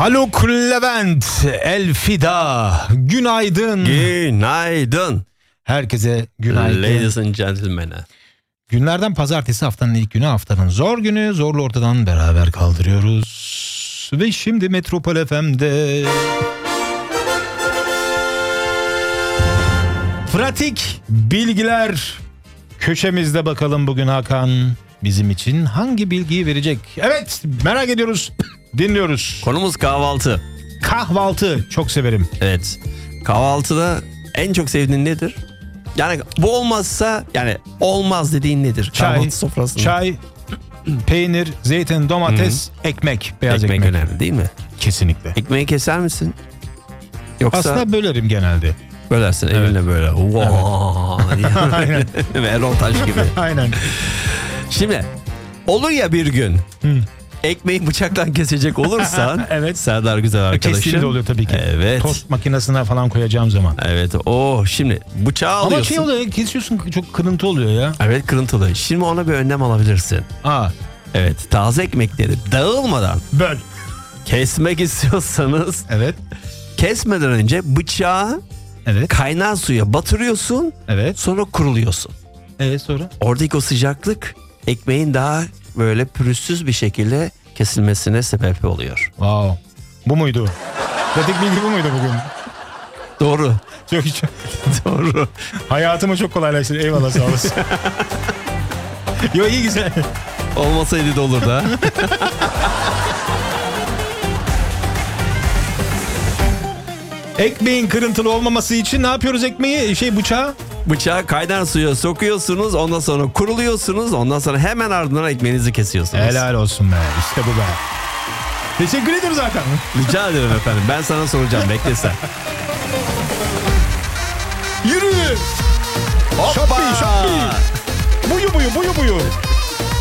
Haluk Levent, Elfida, günaydın. Günaydın. Herkese günaydın. Ladies and gentlemen. Günlerden pazartesi, haftanın ilk günü, haftanın zor günü. Zorlu ortadan beraber kaldırıyoruz. Ve şimdi Metropol FM'de pratik bilgiler köşemizde. Bakalım bugün Hakan bizim için hangi bilgiyi verecek? Evet, merak ediyoruz. Dinliyoruz. Konumuz kahvaltı. Kahvaltı çok severim. Evet. Kahvaltıda en çok sevdiğin nedir? Yani bu olmazsa, yani olmaz dediğin nedir? Çay, kahvaltı sofrasında. çay, peynir, zeytin, domates, ekmek, beyaz ekmek. önemli değil mi? Kesinlikle. Ekmeği keser misin? Yoksa Aslında bölerim genelde. bölersin Evet. elinle böyle. Aynen. Ve Erol Taş gibi. Aynen. Şimdi olur ya bir gün ekmeği bıçaktan kesecek olursan Evet. Serdar güzel arkadaşım. Kestiğinde oluyor tabii ki. Evet. Tost makinesine falan koyacağım zaman. Evet. Şimdi bıçağı alıyorsun. Ama şey oluyor, kesiyorsun, çok kırıntı oluyor ya. Evet, kırıntılı. Şimdi ona bir önlem alabilirsin. Evet, taze ekmekleri dağılmadan Böl. kesmek istiyorsanız Evet. kesmeden önce bıçağı Evet. kaynar suya batırıyorsun, Evet. sonra kuruluyorsun. Evet, sonra. Oradaki o sıcaklık ekmeğin daha böyle pürüzsüz bir şekilde kesilmesine sebep oluyor. Wow. Bu muydu? Pratik bilgi bu muydu bugün? Doğru. Çok Doğru. Hayatımı çok kolaylaştırdı. Eyvallah, sağ olasın. Yo, iyi, güzel. Olmasaydı da olurdu ha. Ekmeğin kırıntılı olmaması için ne yapıyoruz ekmeği? Bıçağı? Bıçağı kaynar suya sokuyorsunuz, ondan sonra kuruluyorsunuz, ondan sonra hemen ardından ekmeğinizi kesiyorsunuz. Helal olsun be. İşte bu be. Teşekkür ederiz Hakan. Rica ederim efendim. Ben sana soracağım. Bekle sen. Yürü. Şappi. Buyu buyu.